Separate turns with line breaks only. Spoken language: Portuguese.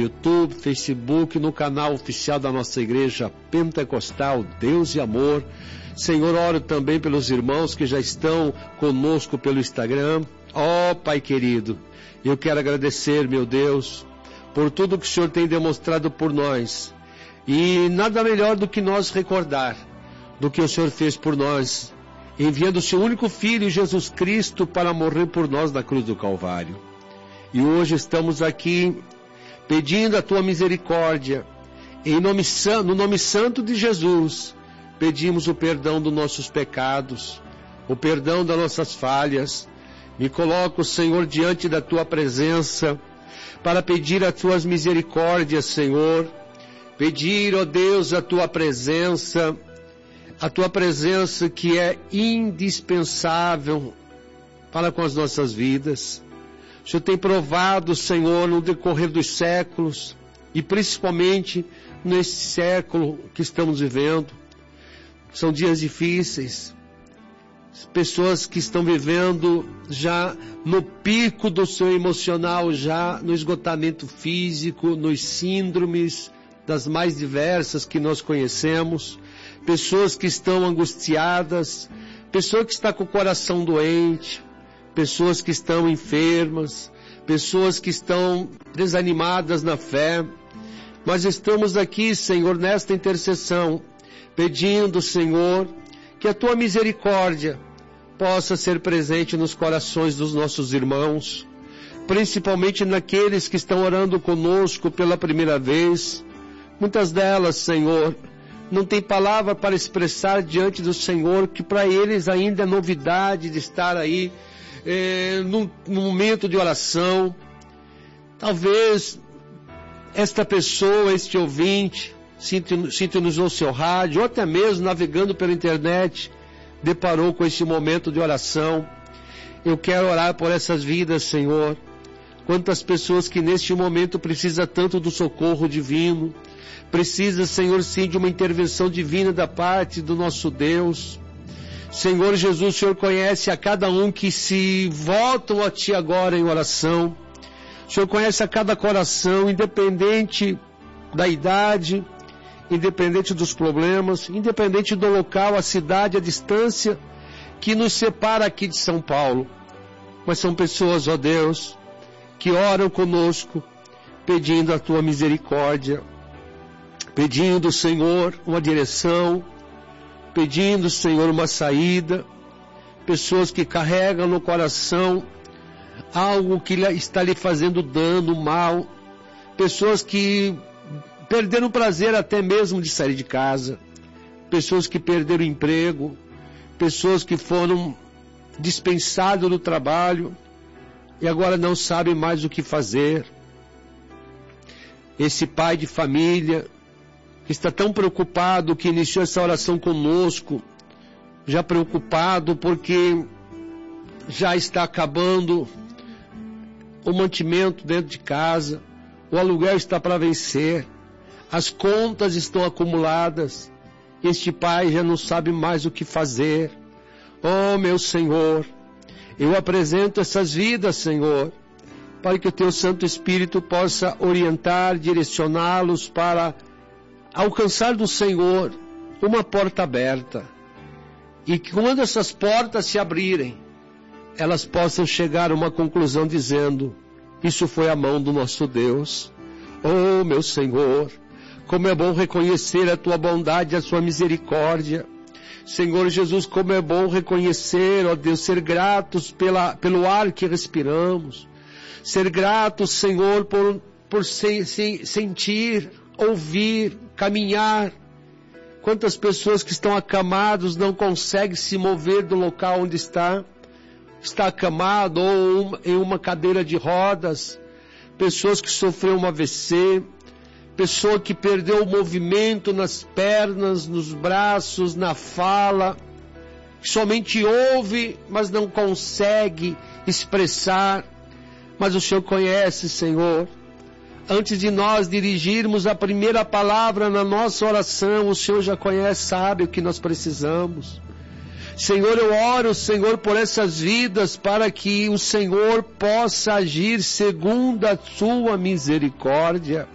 YouTube, Facebook, no canal oficial da nossa igreja pentecostal, Deus e Amor. Senhor, oro também pelos irmãos que já estão conosco pelo Instagram. Pai querido, eu quero agradecer, meu Deus, por tudo que o Senhor tem demonstrado por nós. E nada melhor do que nós recordar do que o Senhor fez por nós, enviando o seu único Filho, Jesus Cristo, para morrer por nós na cruz do Calvário. E hoje estamos aqui pedindo a Tua misericórdia, no nome santo de Jesus. Pedimos o perdão dos nossos pecados, o perdão das nossas falhas. Me coloco, Senhor, diante da Tua presença, para pedir as Tuas misericórdias, Senhor. Pedir, ó Deus, a Tua presença que é indispensável para com as nossas vidas. O Senhor tem provado, Senhor, no decorrer dos séculos, e principalmente nesse século que estamos vivendo. São dias difíceis, pessoas que estão vivendo já no pico do seu emocional, já no esgotamento físico, nos síndromes das mais diversas que nós conhecemos, pessoas que estão angustiadas, pessoas que estão com o coração doente, pessoas que estão enfermas, pessoas que estão desanimadas na fé. Mas estamos aqui, Senhor, nesta intercessão, pedindo, Senhor, que a Tua misericórdia possa ser presente nos corações dos nossos irmãos, principalmente naqueles que estão orando conosco pela primeira vez. Muitas delas, Senhor, não tem palavra para expressar diante do Senhor, que para eles ainda é novidade de estar aí num momento de oração. Talvez esta pessoa, este ouvinte, sintonizou no seu rádio, ou até mesmo navegando pela internet, deparou com este momento de oração. Eu quero orar por essas vidas, Senhor. Quantas pessoas que neste momento precisam tanto do socorro divino, precisa, Senhor, sim, de uma intervenção divina da parte do nosso Deus. Senhor Jesus, o Senhor conhece a cada um que se voltam a Ti agora em oração. O Senhor conhece a cada coração, independente da idade, independente dos problemas, independente do local, a cidade, a distância que nos separa aqui de São Paulo. Mas são pessoas, ó Deus, que oram conosco, pedindo a Tua misericórdia, pedindo, Senhor, uma direção, pedindo, Senhor, uma saída. Pessoas que carregam no coração algo que está lhe fazendo dano, mal. Pessoas que perderam o prazer até mesmo de sair de casa. Pessoas que perderam o emprego. Pessoas que foram dispensadas do trabalho e agora não sabem mais o que fazer. Esse pai de família que está tão preocupado, que iniciou essa oração conosco, já preocupado porque já está acabando o mantimento dentro de casa, o aluguel está para vencer, as contas estão acumuladas, este pai já não sabe mais o que fazer. Oh, meu Senhor, eu apresento essas vidas, Senhor, para que o Teu Santo Espírito possa orientar, direcioná-los para alcançar do Senhor uma porta aberta. E que quando essas portas se abrirem, elas possam chegar a uma conclusão dizendo: isso foi a mão do nosso Deus. Oh, meu Senhor, como é bom reconhecer a Tua bondade e a Sua misericórdia. Senhor Jesus, como é bom reconhecer, ó Deus, ser gratos pelo ar que respiramos. Ser gratos, Senhor, por sentir, ouvir, caminhar. Quantas pessoas que estão acamados não conseguem se mover do local onde está acamado ou em uma cadeira de rodas. Pessoas que sofreram um AVC, pessoa que perdeu o movimento nas pernas, nos braços, na fala, que somente ouve, mas não consegue expressar. Mas o Senhor conhece, Senhor. Antes de nós dirigirmos a primeira palavra na nossa oração, o Senhor já conhece, sabe o que nós precisamos. Senhor, eu oro, Senhor, por essas vidas, para que o Senhor possa agir segundo a Sua misericórdia.